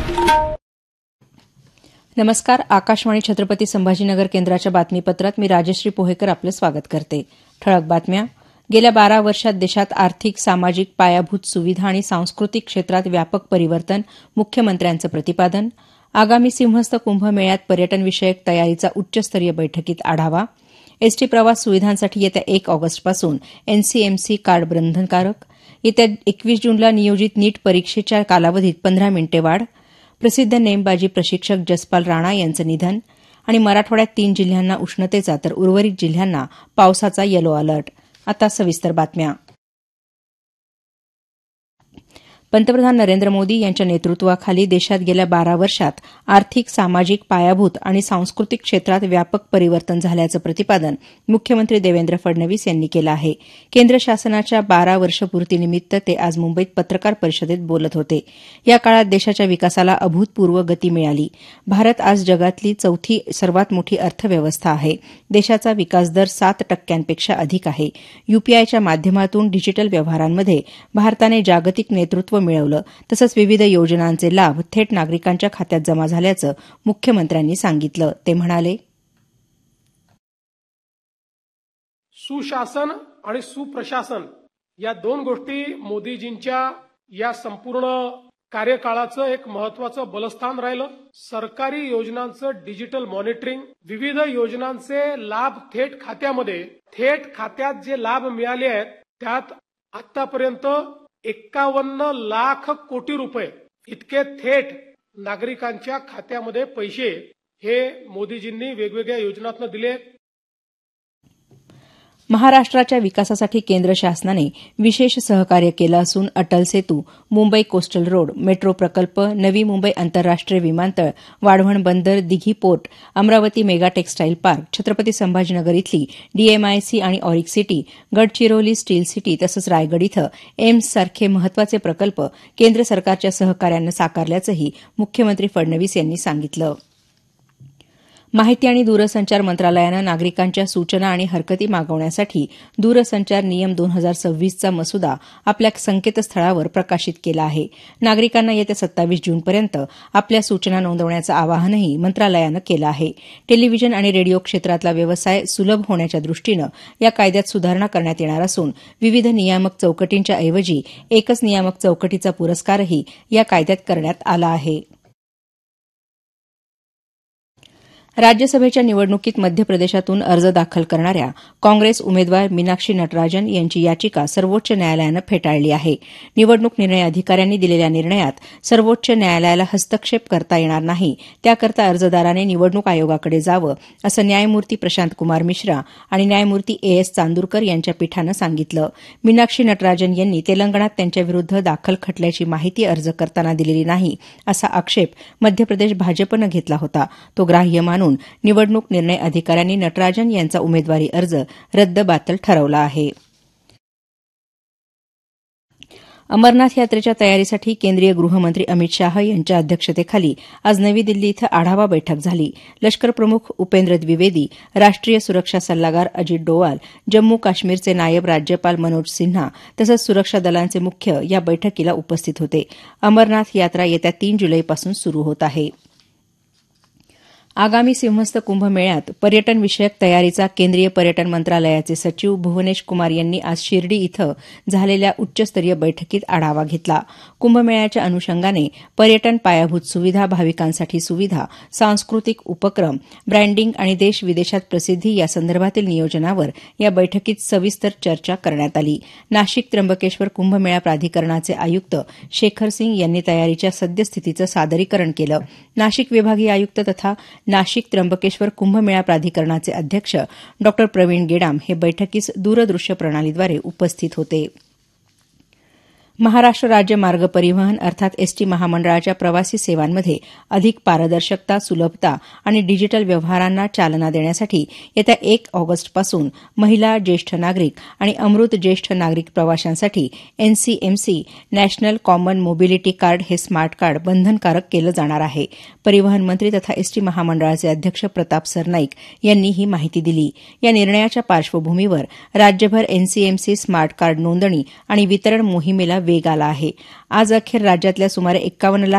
नमस्कार. आकाशवाणी छत्रपती संभाजीनगर केंद्राच्या बातमीपत्रात मी राजश्री पोहेकर आपलं स्वागत करते. ठळक बातम्या. गेल्या 12 वर्षात देशात आर्थिक, सामाजिक, पायाभूत सुविधा आणि सांस्कृतिक क्षेत्रात व्यापक परिवर्तन, मुख्यमंत्र्यांचं प्रतिपादन. आगामी सिंहस्थ कुंभमेळ्यात पर्यटनविषयक तयारीचा उच्चस्तरीय बैठकीत आढावा. एसटी प्रवास सुविधांसाठी येत्या 1 ऑगस्टपासून एनसीएमसी कार्ड बंधनकारक. येत्या 21 जूनला नियोजित नीट परीक्षेच्या कालावधीत 15 मिनिटे वाढ. प्रसिद्ध नेमबाजी प्रशिक्षक जसपाल राणा यांचं निधन. आणि मराठवाड्यात 3 जिल्ह्यांना उष्णतेचा तर उर्वरित जिल्ह्यांना पावसाचा येलो अलर्ट. आता सविस्तर बातम्या. पंतप्रधान नरेंद्र मोदी यांच्या नेतृत्वाखाली देशात गेल्या 12 वर्षात आर्थिक, सामाजिक, पायाभूत आणि सांस्कृतिक क्षेत्रात व्यापक परिवर्तन झाल्याचं प्रतिपादन मुख्यमंत्री देवेंद्र फडणवीस यांनी केलं आहे. केंद्र शासनाच्या 12 वर्षपूर्तीनिमित्त ते आज मुंबईत पत्रकार परिषदेत बोलत होते. या काळात देशाच्या विकासाला अभूतपूर्व गती मिळाली. भारत आज जगातली 4थी सर्वात मोठी अर्थव्यवस्था आहे. देशाचा विकासदर 7% अधिक आहे. यूपीआयच्या माध्यमातून डिजिटल व्यवहारांमध्ये भारताने जागतिक नेतृत्व मिळवलं. तसंच विविध योजनांचे लाभ थेट नागरिकांच्या खात्यात जमा झाल्याचं मुख्यमंत्र्यांनी सांगितलं. ते म्हणाले, सुशासन आणि सुप्रशासन या 2 गोष्टी मोदीजींच्या या संपूर्ण कार्यकाळाचं एक महत्वाचं बलस्थान राहिलं. सरकारी योजनांचं डिजिटल मॉनिटरिंग, विविध योजनांचे लाभ थेट खात्यात जे लाभ मिळाले आहेत त्यात आतापर्यंत 51 लाख कोटी रुपये इतके थेट नागरिकांच्या खात्यामध्ये पैसे हे मोदीजींनी वेगवेगळ्या योजनांतून दिले. महाराष्ट्राच्या विकासासाठी केंद्र शासनाने विशेष सहकार्य केलं असून Atal Setu, Mumbai coastal road, metro प्रकल्प, नवी मुंबई आंतरराष्ट्रीय विमानतळ, वाढवण बंदर, Dighi port, Amravati mega textile park, Chhatrapati Sambhajinagar इथली डीएमआयसी आणि Auric city, Gadchiroli steel city तसंच रायगड इथं एम्स सारखे महत्वाचे प्रकल्प केंद्र सरकारच्या सहकार्यानं साकारल्याचंही मुख्यमंत्री फडणवीस यांनी सांगितलं. माहिती आणि दूरसंचार मंत्रालयानं नागरिकांच्या सूचना आणि हरकती मागवण्यासाठी दूरसंचार नियम 2026चा मसुदा आपल्या संकेतस्थळावर प्रकाशित केला आहे. नागरिकांना येत्या 27 जूनपर्यंत आपल्या सूचना नोंदवण्याचं आवाहनही मंत्रालयानं केलं आहे. टेलिव्हिजन आणि रेडिओ क्षेत्रातला व्यवसाय सुलभ होण्याच्या दृष्टीनं या कायद्यात सुधारणा करण्यात येणार असून विविध नियामक चौकटींच्या ऐवजी एकच नियामक चौकटीचा पुरस्कारही या कायद्यात करण्यात आला आहे. राज्यसभेच्या निवडणुकीत मध्य प्रदेशातून अर्ज दाखल करणाऱ्या काँग्रेस उमेदवार मीनाक्षी नटराजन यांची याचिका सर्वोच्च न्यायालयानं फेटाळली आहे. निवडणूक निर्णय अधिकाऱ्यांनी दिलेल्या निर्णयात सर्वोच्च न्यायालयाला हस्तक्षेप करता येणार नाही, त्याकरता अर्जदाराने निवडणूक आयोगाकडे जावं असं न्यायमूर्ती प्रशांत कुमार मिश्रा आणि न्यायमूर्ती एएस चांदूरकर यांच्या पीठानं सांगितलं. मीनाक्षी नटराजन यांनी तेलंगणात त्यांच्याविरुद्ध दाखल खटल्याची माहिती अर्ज करताना दिलेली नाही असा आक्षेप मध्य प्रदेश भाजपनं घेतला होता. तो ग्राह्य मानून निवडणूक निर्णय अधिकाऱ्यांनी नटराजन यांचा उमेदवारी अर्ज रद्दबातल ठरवला आहे. अमरनाथ यात्रेच्या तयारीसाठी केंद्रीय गृहमंत्री अमित शाह यांच्या अध्यक्षतेखाली आज नवी दिल्ली इथं आढावा बैठक झाली. लष्करप्रमुख उपेंद्र द्विवेदी, राष्ट्रीय सुरक्षा सल्लागार अजित डोवाल, जम्मू काश्मीरचे नायब राज्यपाल मनोज सिन्हा तसंच सुरक्षा दलांचे मुख्य या बैठकीला उपस्थित होते. अमरनाथ यात्रा येत्या 3 जुलैपासून सुरू होत आहे. आगामी सिंहस्थ कुंभमेळ्यात पर्यटनविषयक तयारीचा केंद्रीय पर्यटन मंत्रालयाचे सचिव भुवनेश कुमार यांनी आज शिर्डी इथं झालेल्या उच्चस्तरीय बैठकीत आढावा घेतला. कुंभमेळ्याच्या अनुषंगाने पर्यटन पायाभूत सुविधा, भाविकांसाठी सुविधा, सांस्कृतिक उपक्रम, ब्रँडिंग आणि देश विदेशात प्रसिद्धी यासंदर्भातील नियोजनावर या बैठकीत सविस्तर चर्चा करण्यात आली. नाशिक त्र्यंबकेश्वर कुंभमेळा प्राधिकरणाचे आयुक्त शेखर सिंग यांनी तयारीच्या सद्यस्थितीचं सादरीकरण केलं. नाशिक विभागीय आयुक्त तथा नाशिक त्र्यंबकेश्वर कुंभमेळा प्राधिकरणाचे अध्यक्ष डॉ. प्रवीण गेडाम हे बैठकीस दूरदृश्य प्रणालीद्वारे उपस्थित होते. महाराष्ट्र राज्य मार्ग परिवहन अर्थात एसटी महामंडळाच्या प्रवासी सेवांमध्ये अधिक पारदर्शकता, सुलभता आणि डिजिटल व्यवहारांना चालना देण्यासाठी येत्या 1 ऑगस्टपासून महिला, ज्येष्ठ नागरिक आणि अमृत ज्येष्ठ नागरिक प्रवाशांसाठी NCMC national common mobility card हे स्मार्ट कार्ड बंधनकारक केलं जाणार आहे. परिवहन मंत्री तथा एसटी महामंडळाचे अध्यक्ष प्रताप सरनाईक यांनी ही माहिती दिली. या निर्णयाच्या पार्श्वभूमीवर राज्यभर एनसीएमसी स्मार्ट कार्ड नोंदणी आणि वितरण मोहिमेला वेग आला आहे. आज अखेर राज्यातल्या सुमारे 51 लाख